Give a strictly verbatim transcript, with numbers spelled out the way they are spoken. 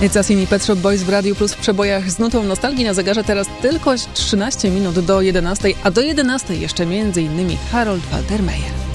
Cacin i Pet Shop Boys w Radiu Plus w przebojach z nutą nostalgii. Na zegarze teraz tylko trzynaście minut do jedenastej, a do jedenastej jeszcze między innymi Harold Faltermeyer.